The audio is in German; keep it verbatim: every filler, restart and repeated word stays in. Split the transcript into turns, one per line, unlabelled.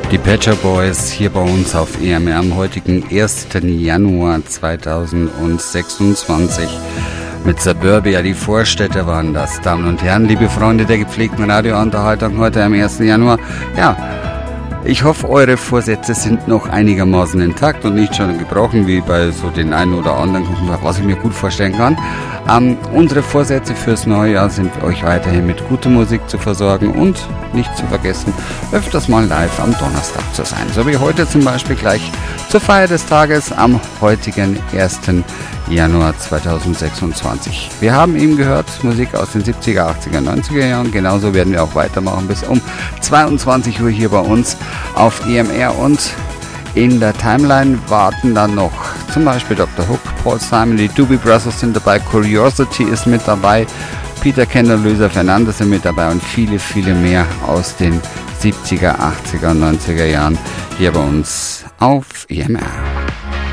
Die Pet Shop Boys hier bei uns auf E M R am heutigen ersten Januar zweitausendsechsundzwanzig. Mit Suburbia, die Vorstädte waren das. Damen und Herren, liebe Freunde der gepflegten Radiounterhaltung heute am ersten Januar. Ja, ich hoffe, eure Vorsätze sind noch einigermaßen intakt und nicht schon gebrochen, wie bei so den einen oder anderen, was ich mir gut vorstellen kann. Ähm, unsere Vorsätze fürs neue Jahr sind euch weiterhin mit guter Musik zu versorgen und nicht zu vergessen, öfters mal live am Donnerstag zu sein. So wie heute zum Beispiel gleich zur Feier des Tages am heutigen ersten Januar zweitausendsechsundzwanzig. Wir haben eben gehört, Musik aus den siebziger, achtziger, neunziger Jahren. Genauso werden wir auch weitermachen bis um zweiundzwanzig Uhr hier bei uns auf E M R, und in der Timeline warten dann noch zum Beispiel Doktor Hook, Paul Simon, die Doobie Brothers sind dabei, Curiosity ist mit dabei, Peter Kendall, Luisa Fernandez sind mit dabei und viele, viele mehr aus den siebziger, achtziger, neunziger Jahren hier bei uns auf E M R.